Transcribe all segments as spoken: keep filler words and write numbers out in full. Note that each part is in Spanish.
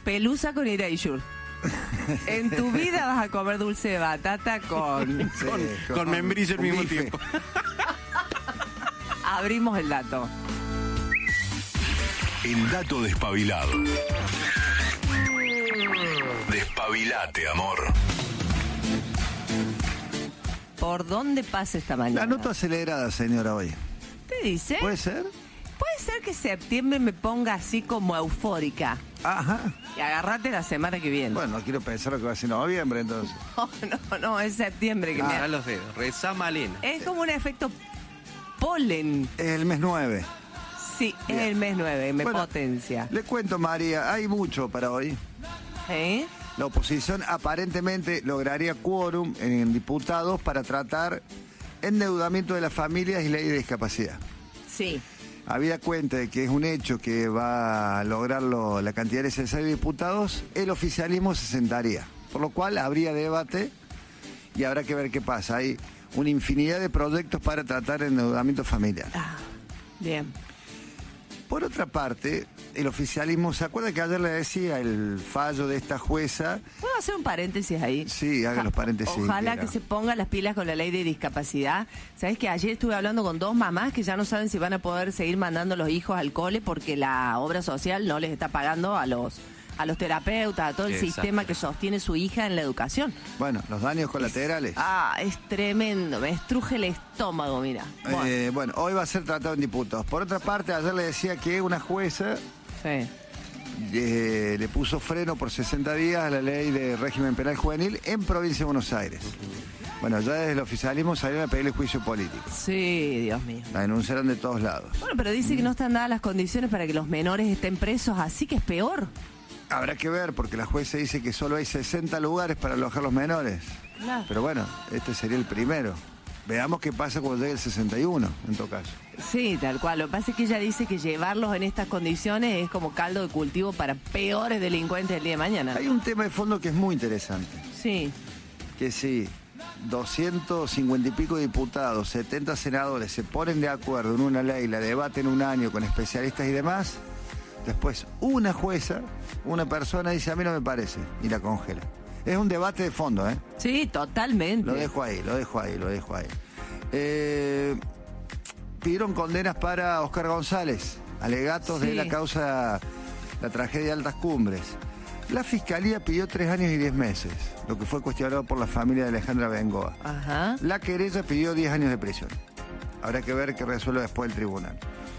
pelusa con Erasure. En tu vida vas a comer dulce de batata con... Sí, con, con, con membrillo al mismo bife. tiempo. Abrimos el dato. El dato despabilado. Despabilate, amor. ¿Por dónde pasa esta mañana? La noto acelerada, señora, hoy. ¿Te dice? ¿Puede ser? Puede ser que septiembre me ponga así como eufórica. Ajá. Y agarrate la semana que viene. Bueno, no quiero pensar lo que va a ser noviembre, entonces. No, no, no, es septiembre que Ah, me... ya los dedos. Reza Malena. Es como un efecto polen. Es el mes nueve. Sí, Bien. es el mes nueve, me Bueno, potencia. Le cuento, María, hay mucho para hoy. ¿Eh? La oposición aparentemente lograría quórum en diputados para tratar endeudamiento de las familias y ley de discapacidad. Sí. Habida cuenta de que es un hecho que va a lograrlo la cantidad necesaria de diputados, el oficialismo se sentaría. Por lo cual habría debate y habrá que ver qué pasa. Hay una infinidad de proyectos para tratar endeudamiento familiar. Ah, bien. Por otra parte, el oficialismo, ¿se acuerda que ayer le decía el fallo de esta jueza? ¿Puedo hacer un paréntesis ahí? Sí, haga los paréntesis. Ojalá quiera. que se ponga las pilas con la ley de discapacidad. ¿Sabes que ayer estuve hablando con dos mamás que ya no saben si van a poder seguir mandando los hijos al cole porque la obra social no les está pagando a los a los terapeutas, a todo el Exacto. sistema que sostiene su hija en la educación? Bueno, los daños colaterales. Ah, es tremendo, me estruje el estómago, mira. Bueno, Eh, bueno, hoy va a ser tratado en diputados. Por otra parte, ayer le decía que una jueza sí. eh, le puso freno por sesenta días a la ley de régimen penal juvenil en provincia de Buenos Aires. Bueno, ya desde el oficialismo salieron a pedirle juicio político. Sí, Dios mío. La denunciaron de todos lados. Bueno, pero dice que no están dadas las condiciones para que los menores estén presos, así que es peor. Habrá que ver, porque la jueza dice que solo hay sesenta lugares para alojar los menores. Claro. Pero bueno, este sería el primero. Veamos qué pasa cuando llegue el sesenta y uno, en todo caso. Sí, tal cual. Lo que pasa es que ella dice que llevarlos en estas condiciones es como caldo de cultivo para peores delincuentes del día de mañana. Hay un tema de fondo que es muy interesante. Sí. Que si doscientos cincuenta y pico diputados, setenta senadores se ponen de acuerdo en una ley, la debaten un año con especialistas y demás, después una jueza, una persona dice a mí no me parece y la congela. Es un debate de fondo, ¿eh? Sí, totalmente. Lo dejo ahí, lo dejo ahí, lo dejo ahí. Eh, pidieron condenas para Oscar González, alegatos Sí. de la causa, la tragedia de Altas Cumbres. La fiscalía pidió tres años y diez meses, lo que fue cuestionado por la familia de Alejandra Bengoa. Ajá. La querella pidió diez años de prisión. Habrá que ver qué resuelve después el tribunal.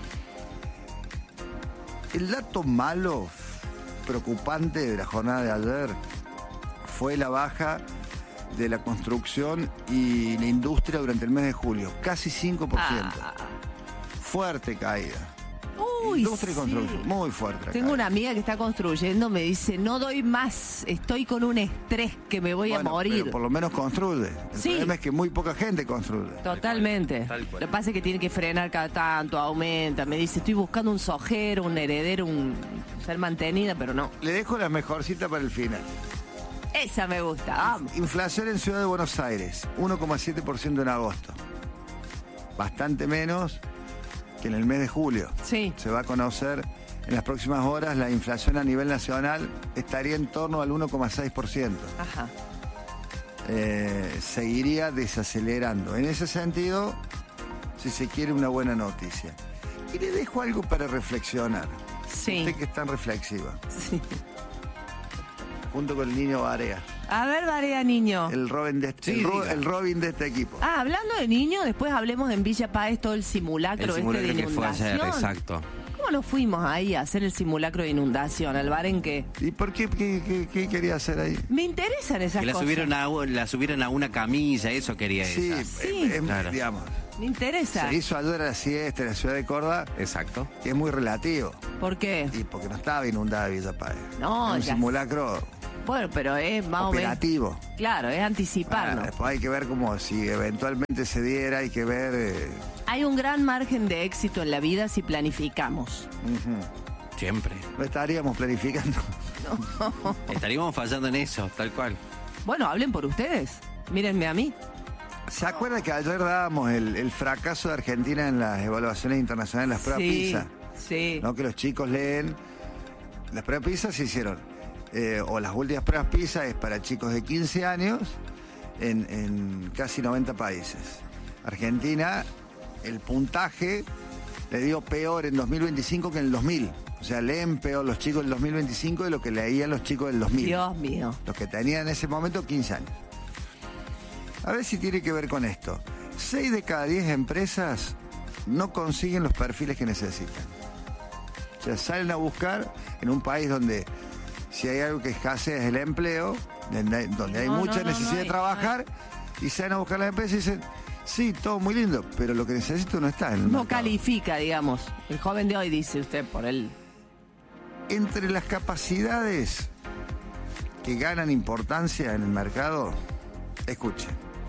El dato malo, preocupante de la jornada de ayer fue la baja de la construcción y la industria durante el mes de julio. Casi cinco por ciento. Ah. Fuerte caída. Uy, Industria y sí. construcción. Muy fuerte. la Tengo caída. una amiga que está construyendo, me dice, no doy más, estoy con un estrés que me voy Bueno, a morir. pero por lo menos construye. El Sí. problema es que muy poca gente construye. Totalmente. Tal cual. Lo que pasa es que tiene que frenar cada tanto, aumenta. Me dice, estoy buscando un sojero, un heredero, un ser mantenida, pero no. Le dejo la mejor cita para el final. Esa me gusta, vamos. Inflación en Ciudad de Buenos Aires, uno coma siete por ciento en agosto. Bastante menos que en el mes de julio. Sí. Se va a conocer en las próximas horas. La inflación a nivel nacional estaría en torno al uno coma seis por ciento. Ajá. Eh, seguiría desacelerando. En ese sentido, si se quiere, una buena noticia. Y le dejo algo para reflexionar. Sí. Usted que es tan reflexiva. Sí. Junto con el niño Barea. A ver, Varea, niño. El Robin de este, Sí, el, Ro- diga. el Robin de este equipo. Ah, hablando de niño, después hablemos en Villa Páez todo el simulacro, El simulacro este de que fue inundación. ayer, exacto. ¿Cómo nos fuimos ahí a hacer el simulacro de inundación, al bar en qué? ¿Y por qué? ¿Qué, qué- qué quería hacer ahí? Me interesan esas Que la cosas. subieron, a, la subieron a una camilla, eso quería Sí, esa. Sí. eh, eh, Claro. digamos. Me interesa. Se hizo ayer a la siesta en la ciudad de Córdoba, Exacto. que es muy relativo. ¿Por qué? Y porque no estaba inundada Villa Páez. No, Era un ya simulacro Bueno, pero es más operativo. o menos. Claro, es anticiparlo. Bueno, después hay que ver como si eventualmente se diera, hay que ver. eh, Hay un gran margen de éxito en la vida si planificamos. ujú. Siempre. No estaríamos planificando. Estaríamos fallando en eso, tal cual. Bueno, hablen por ustedes. Mírenme a mí. ¿Se acuerda que ayer dábamos el, el fracaso de Argentina en las evaluaciones internacionales, las pruebas Sí, PISA? sí. ¿No? Que los chicos leen. Las pruebas PISA se hicieron eh, o las últimas pruebas PISA es para chicos de quince años en, en casi noventa países. Argentina, el puntaje le dio peor en dos mil veinticinco que en el dos mil. O sea, leen peor los chicos del dos mil veinticinco de lo que leían los chicos del dos mil. Dios mío. Los que tenían en ese momento quince años. A ver si tiene que ver con esto. seis de cada diez empresas no consiguen los perfiles que necesitan. O sea, salen a buscar en un país donde si hay algo que escasea es el empleo, donde, donde hay No, mucha no, no, necesidad no de hay, trabajar, y salen a buscar las empresas y dicen, sí, todo muy lindo, pero lo que necesito no está en el No mercado. califica, digamos. El joven de hoy, dice usted, por él. Entre las capacidades que ganan importancia en el mercado, escuche,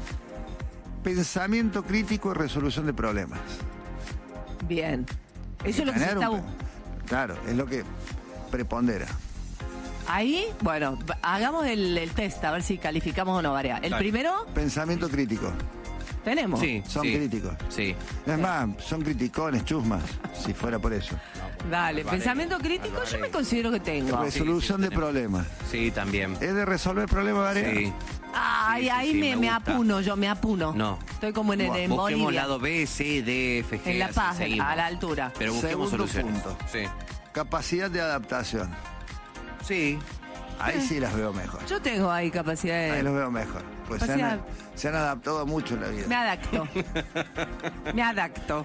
pensamiento crítico y resolución de problemas. Bien. Eso es lo que se Tener está... un bu- pe- Claro, es lo que prepondera. Ahí, bueno, b- hagamos el, el test, a ver si calificamos o no, Varea. El Claro. primero, Pensamiento crítico. tenemos. Sí, Son sí. críticos. Sí. Es más, son criticones, chusmas, si fuera por eso. Dale, Alvarez, pensamiento crítico yo me Alvarez. considero que tengo. Resolución sí, de tenemos. problemas. Sí, también. ¿Es de resolver problemas, Varea? Sí. Ay, Sí, sí, ahí sí, me, me me gusta. apuno, yo me apuno. No. Estoy como en, en, en Busquemos Bolivia. lado B, C, D, F, G. En La así Paz, seguimos. a la altura. Pero busquemos Segundo soluciones. punto. Sí. Capacidad de adaptación. Sí. Ahí sí las veo mejor. Yo tengo ahí capacidad Ahí de... los veo mejor. Pues se han, Capacidad. se han adaptado mucho en la vida. Me adapto. me adapto.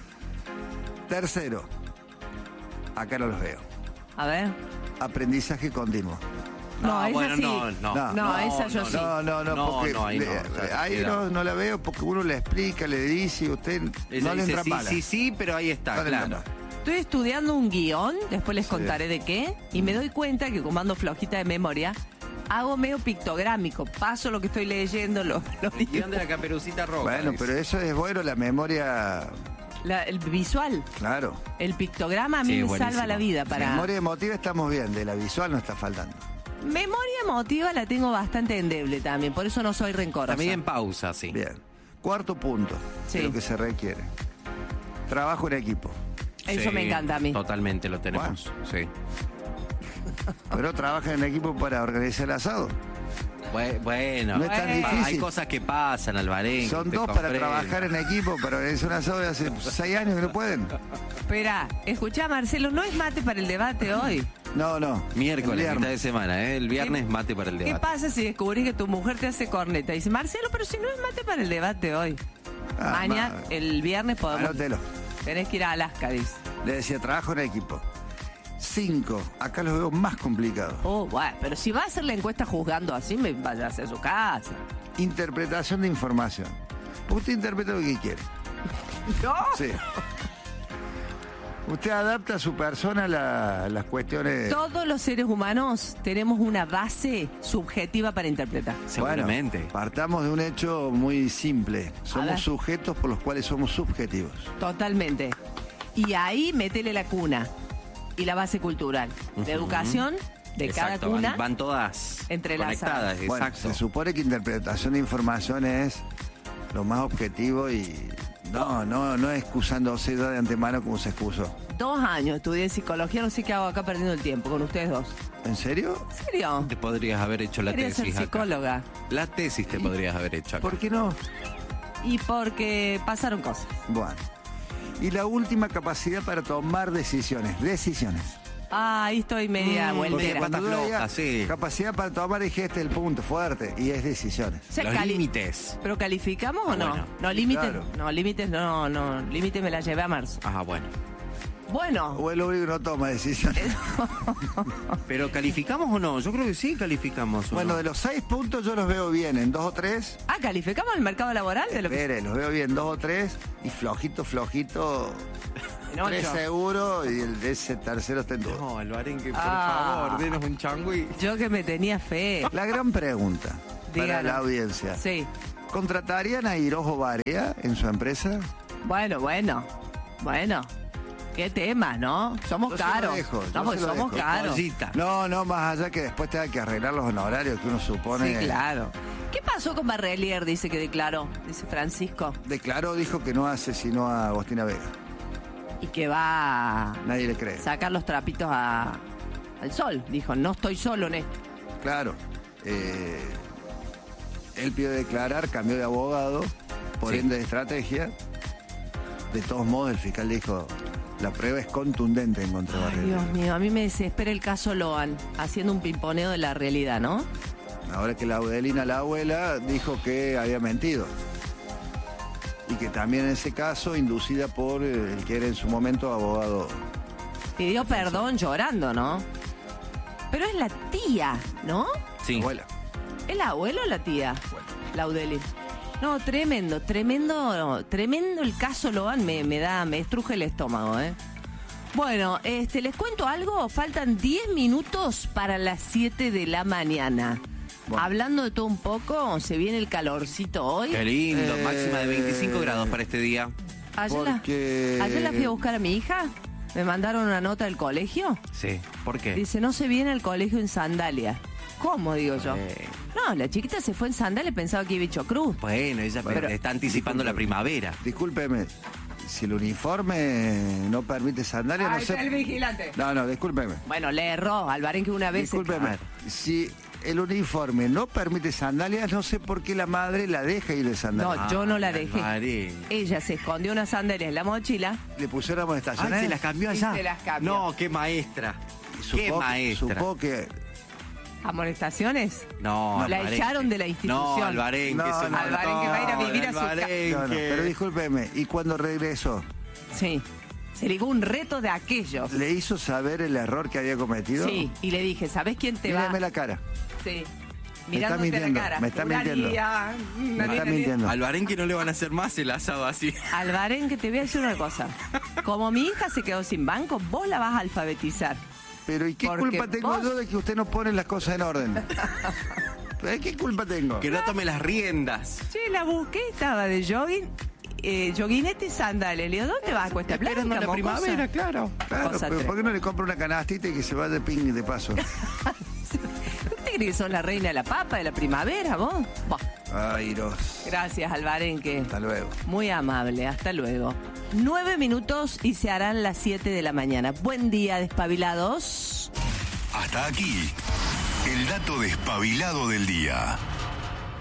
Tercero, acá no los veo. A ver. Aprendizaje continuo. No, esa bueno, sí. no, no. No, No, esa yo sí. No, no, no, No, porque no, ahí no, le- o sea, ahí cuidado. no, no la veo porque uno le explica, le dice y usted Ella no le dice entra sí, bala. sí, sí, pero ahí está, No le entra claro. bala. Estoy estudiando un guión, después les Sí. contaré de qué, y me doy cuenta que como ando flojita de memoria, hago medio pictográmico, paso lo que estoy leyendo, lo, lo El guión de la Caperucita Roja. Bueno, dice. pero eso es bueno, la memoria, la- el visual, claro. el pictograma a mí Sí, me buenísimo. salva la vida para... Memoria emotiva estamos bien, de la visual no está faltando. Memoria emotiva la tengo bastante endeble también, por eso no soy rencorosa. También en pausa, sí. Bien. Cuarto punto Sí. de lo que se requiere. Trabajo en equipo. Eso Sí, me encanta a mí. Totalmente lo tenemos. Sí. Pero trabajan en equipo para organizar el asado. Bue- Bueno, No es tan hay difícil. cosas que pasan, Alvarenga. Son te dos para comprendo. trabajar en equipo, para organizar un asado de hace seis años que no pueden. Espera, escuchá Marcelo, no es mate para el debate hoy. No, no. Miércoles, El mitad de viernes. semana, ¿eh? El viernes ¿Qué- mate para el ¿Qué debate. pasa si descubrís que tu mujer te hace corneta? Y dice, Marcelo, pero si no es mate para el debate hoy. Ah, Mañana, ma- el viernes podemos... Anótelo. Tenés que ir a Alaska, dice. Le decía, trabajo en equipo. Cinco. Acá los veo más complicados. Oh, bueno, pero si va a hacer la encuesta juzgando así, me vaya a hacer su casa. Interpretación de información. Porque usted interpreta lo que quiere. No. Sí. Usted adapta a su persona la- las cuestiones. Todos los seres humanos tenemos una base subjetiva para interpretar. Seguramente. Bueno, partamos de un hecho muy simple. A Somos ver. sujetos por los cuales somos subjetivos. Totalmente. Y ahí metele la cuna y la base cultural. La educación de Exacto, cada cuna. Van, van todas entrelazadas. conectadas, Bueno, exacto. se supone que interpretación de información es lo más objetivo y no, no, no excusándose de antemano como se excusó. Dos años estudié psicología, no sé qué hago acá perdiendo el tiempo con ustedes dos. ¿En serio? ¿En serio? Te podrías haber hecho la Quería ser tesis acá. psicóloga. La tesis te podrías haber hecho acá. ¿Por qué no? Y porque pasaron cosas. Bueno. Y la última capacidad para tomar decisiones. Decisiones. Ah, ahí estoy media Mm, vueltera. media pata Cuando uno floja, diga sí. Capacidad para tomar, dije, este es el punto fuerte. Y es decisiones. O sea, Los cali- límites. ¿Pero calificamos o no? Bueno, no, sí, límites, claro. no, límites no, no, límites me la llevé a marzo. Ajá, bueno. Bueno, O el único que no toma decisiones. ¿Pero calificamos o no? Yo creo que sí calificamos. ¿o Bueno, no? de los seis puntos yo los veo bien. En dos o tres. ah, calificamos el mercado laboral de lo que Espere, los veo bien. Dos o tres. Y flojito, flojito. en ocho. Tres seguro. Y el de ese tercero está en duda. No, Alvarengue, por Ah. favor, denos un changüí. Yo que me tenía fe. La gran pregunta para Díganos. la audiencia. Sí. ¿Contratarían a Hirojo Barea en su empresa? Bueno, bueno. Bueno. Qué tema, ¿no? Somos Yo se lo caros. dejo, yo no, porque se lo somos dejo. caros. Joyita. No, no, más allá que después tenga que arreglar los honorarios que uno supone. Sí, claro. ¿Qué pasó con Barrelier? Dice que declaró, dice Francisco. Declaró, dijo que no asesinó a Agostina Vega. Y que va a Nadie le cree. sacar los trapitos a, al sol. Dijo, no estoy solo en esto. Claro. Eh, él pidió declarar, cambió de abogado, por Sí. ende de estrategia. De todos modos, el fiscal dijo, la prueba es contundente en contra de Ay, Barrera. Dios mío, a mí me desespera el caso Loan, haciendo un pimponeo de la realidad, ¿no? Ahora que la Audelina, la abuela, dijo que había mentido. Y que también en ese caso, inducida por el que era en su momento abogado. Pidió perdón llorando, ¿no? Pero es la tía, ¿no? Sí. Abuela. ¿Es la abuela o la tía? La Audeli. No, tremendo, tremendo, tremendo el caso Loan, me, me da, me estruje el estómago, ¿eh? Bueno, este, les cuento algo, faltan diez minutos para las siete de la mañana. Bueno. Hablando de todo un poco, se viene el calorcito hoy. Qué lindo, Eh, máxima de veinticinco grados para este día. Ayer, la, Porque- ayer la fui a buscar a mi hija, me mandaron una nota del colegio. Sí. ¿Por qué? Dice, no se viene al colegio en sandalia. ¿Cómo, digo yo? Eh. No, la chiquita se fue en sandalia, pensaba que iba hecho cruz. Bueno, ella Pero- está anticipando la primavera. Discúlpeme, si el uniforme no permite sandalias, no Ahí está el sé. vigilante. No, no, discúlpeme. Bueno, le erró, Albarén, que una vez... Discúlpeme. Si el uniforme no permite sandalias, no sé por qué la madre la deja ir de sandalias. No, yo no la Ay, dejé. Alvarén. Ella se escondió unas sandalias en la mochila. Le pusiéramos Ah, estaciones. se las cambió Y allá. se las cambió. No, qué maestra. Qué Supongo- maestra. Supongo que. ¿Amonestaciones? No, La Alvarén. echaron de la institución. No, Alvarén, No, que se no, Alvarén, que va a ir a vivir a su ca- Alvarén, No, no, que- pero discúlpeme, y cuando regresó, Sí. Se ligó un reto de aquellos. ¿le hizo saber el error que había cometido? Sí, y le dije, ¿sabés quién te va? Mírame la cara. Sí. Me está Mirándote mintiendo, la cara. me está Una mintiendo. día, Me una está día, mintiendo. Alvarén que no le van a hacer más el asado así. Albarén, que te voy a decir una cosa. Como mi hija se quedó sin banco, vos la vas a alfabetizar. Pero ¿y qué Porque culpa tengo vos- yo de que usted no pone las cosas en orden? ¿Pero ¿Qué culpa tengo? Que no tome las riendas. Che, la busqué, estaba de jogging, eh, joguinete y sandales. Le digo, ¿dónde vas? Cuesta Blanca, Esperando la mocosa? primavera, claro. Claro, Cosa pero ¿por qué tremenda. no le compra una canastita y que se vaya de ping de paso? ¿Usted cree que sos la reina de la papa de la primavera, vos? Bah, Ay, Dios. gracias, Albarén, que Hasta luego. muy amable. Hasta luego. Nueve minutos y se harán las siete de la mañana. Buen día, despabilados. Hasta aquí, el dato despabilado del día.